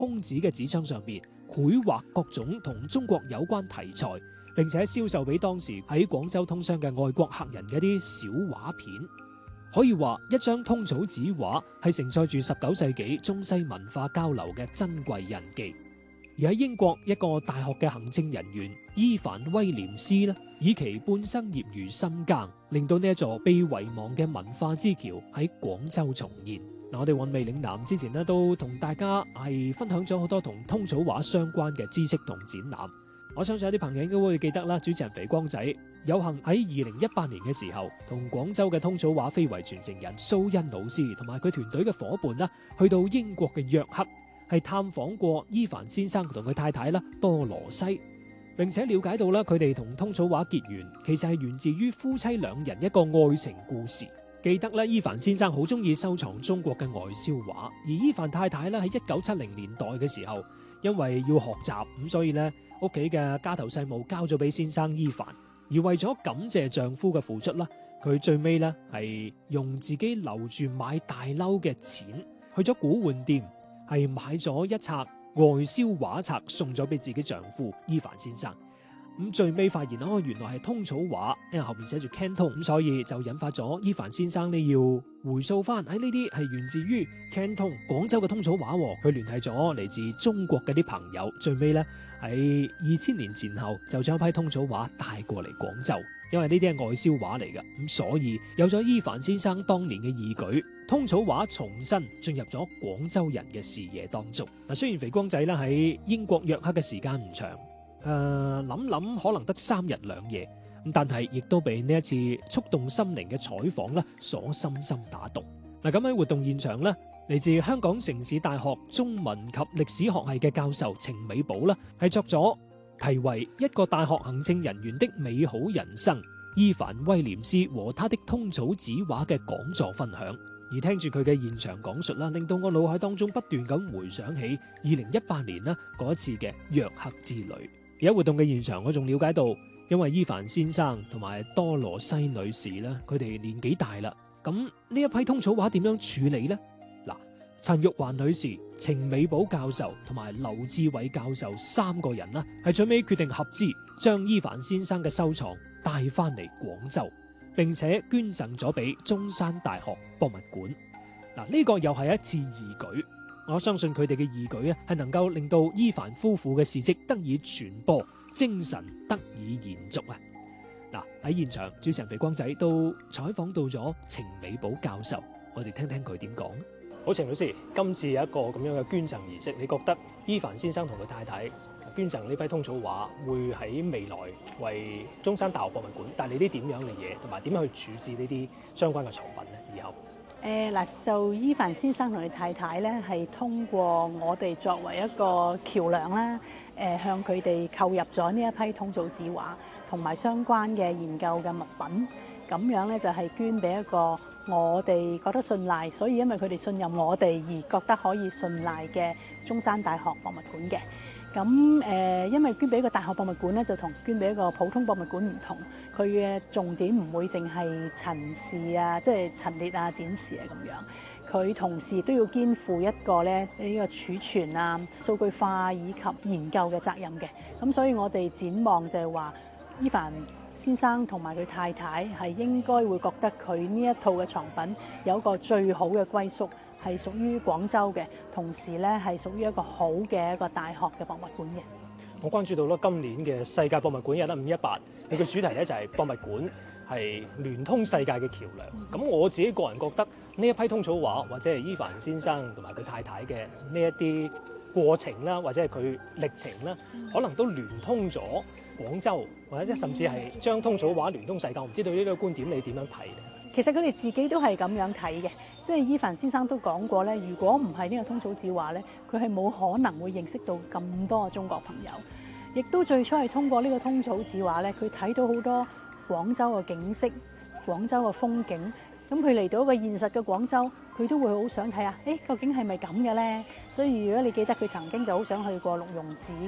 空紙嘅紙張上邊繪畫各種同中國有關題材，並且銷售俾當時喺廣州通商嘅外國客人嘅一啲小畫片。可以話一張通草紙畫係承載住19世紀中西文化交流嘅珍貴印記。而喺英國一個大學嘅行政人員伊凡威廉斯呢，以其半生業餘深耕，令到呢一座被遺忘嘅文化之橋喺廣州重現。我哋韻味嶺南之前呢，都同大家係分享咗好多同通草畫相關嘅知識同展覽。我相信有啲朋友應該會記得啦，主持人肥光仔有幸喺2018年嘅時候，同廣州嘅通草畫非遺傳承人蘇欣老師同埋佢團隊嘅伙伴啦，去到英國嘅約克，係探訪過伊凡先生同佢太太啦多羅西，並且了解到啦佢哋同通草畫結緣，其實係源自於夫妻兩人一個愛情故事。記得咧，伊凡先生好中意收藏中國嘅外銷畫，而伊凡太太咧喺1970年代嘅時候，因為要學習咁，所以咧屋企嘅家頭細務交咗俾先生伊凡，而為咗感謝丈夫嘅付出啦，佢最尾咧係用自己留住買大褸嘅錢，去咗古玩店，係買咗一冊外銷畫冊送咗俾自己丈夫伊凡先生。咁最尾發現原來係通草畫，因為後面寫住 Canton， 咁所以就引發咗伊凡先生呢要回溯翻喺呢啲係源自於 Canton 廣州嘅通草畫，佢聯繫咗嚟自中國嘅啲朋友，最尾咧喺2000年前後就將一批通草畫帶過嚟廣州，因為呢啲係外銷畫嚟嘅，咁所以有咗伊凡先生當年嘅義舉，通草畫重新進入咗廣州人嘅視野當中。嗱，雖然肥光仔咧喺英國約克嘅時間唔長。諗可能得3日2夜，咁但係亦都被呢一次觸動心靈嘅採訪咧所深深打動。嗱，咁喺活動現場咧，嚟自香港城市大學中文及歷史學系嘅教授程美寶啦，係作咗題為《一個大學行政人員的美好人生：伊凡威廉斯和他的通草紙畫》嘅講座分享。而聽住佢嘅現場講述啦，令到我腦海當中不斷咁回想起2018年啦嗰一次嘅約克之旅。而喺活動嘅現場，我仲了解到，因為伊凡先生同埋多羅西女士咧，佢哋年紀大啦，咁呢一批通草畫點樣處理呢？嗱，陳玉環女士、程美寶教授同埋劉志偉教授3個人啦，係最尾決定合資將伊凡先生嘅收藏帶翻嚟廣州，並且捐贈咗俾中山大學博物館。嗱，呢個又係一次義舉。我相信佢哋嘅義舉係能夠令到伊凡夫婦嘅事蹟得以傳播，精神得以延續啊！嗱，喺現場，主持人肥光仔都採訪到咗程美寶教授，我哋聽聽佢點講。好，程老師，今次有一個咁樣嘅捐贈儀式，你覺得伊凡先生同佢太太捐贈呢批通草畫，會喺未來為中山大學博物館帶嚟啲點樣嘅嘢，同埋點樣去處置呢啲相關嘅藏品呢？以後？ 就伊凡先生同佢太太咧，係通過我哋作為一個橋梁啦，向佢哋購入咗呢一批通草紙畫同埋相關嘅研究嘅物品，咁樣咧就係捐俾一個我哋覺得信賴，所以因為佢哋信任我哋而覺得可以信賴嘅中山大學博物館嘅。咁因為捐俾一個大學博物館咧，就同捐俾一個普通博物館唔同，佢嘅重點唔會淨係陳示啊，即係陳列啊、展示啊咁樣。佢同時都要肩負一個咧呢個儲存啊、數據化以及研究嘅責任嘅。咁所以我哋展望就係話，伊凡先生同埋佢太太係應該會覺得佢呢一套嘅藏品有一個最好嘅歸宿，係屬於廣州嘅，同時咧係屬於一個好嘅一個大學嘅博物館嘅。 我關注到咯，今年嘅世界博物館日啦518，佢嘅主題咧就係博物館係聯通世界嘅橋梁。咁我自己個人覺得呢一批通草畫或者係伊凡先生同埋佢太太嘅呢一啲過程啦，或者係佢歷程啦，可能都聯通咗廣州，或者甚至係將通草畫聯通世界。我唔知道呢個觀點你點樣睇咧？ 其實佢哋自己都係咁樣睇嘅，即係伊凡先生都講過咧，如果唔係呢個通草紙畫咧，佢係冇可能會認識到咁多中國朋友。亦都最初係通過呢個通草紙畫咧，佢睇到好多廣州嘅景色、廣州嘅風景。咁佢嚟到一個現實嘅廣州，佢都會好想睇下，究竟係咪咁嘅咧？所以如果你記得佢曾經就好想去過六榕寺嘅，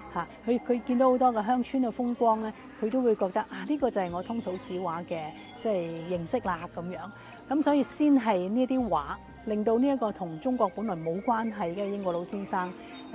嚇。佢見到好多嘅鄉村嘅風光咧，佢都會覺得啊，呢個就係我通草紙畫嘅即係認識啦咁樣。咁所以先係呢啲畫令到呢一個同中國本來冇關係嘅英國老先生